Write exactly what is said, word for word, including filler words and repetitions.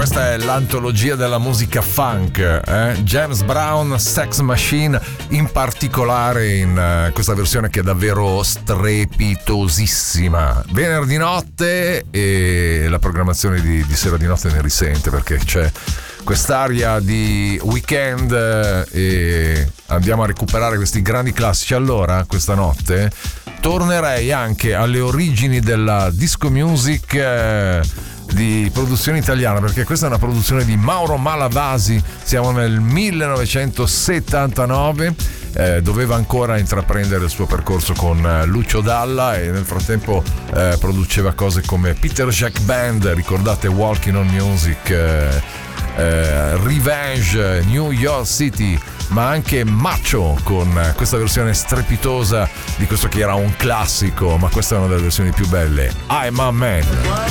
questa è l'antologia della musica funk, eh? James Brown, Sex Machine, in particolare in uh, questa versione che è davvero strepitosissima. Venerdì notte, e la programmazione di, di sera di notte ne risente, perché c'è quest'aria di weekend eh, e andiamo a recuperare questi grandi classici. Allora, questa notte tornerei anche alle origini della disco music eh, di produzione italiana, perché questa è una produzione di Mauro Malavasi. Siamo nel millenovecentosettantanove, eh, doveva ancora intraprendere il suo percorso con eh, Lucio Dalla, e nel frattempo eh, produceva cose come Peter Jack Band, ricordate Walking on Music, eh, eh, Revenge, New York City, ma anche Macho con questa versione strepitosa di questo che era un classico, ma questa è una delle versioni più belle, I'm a Man.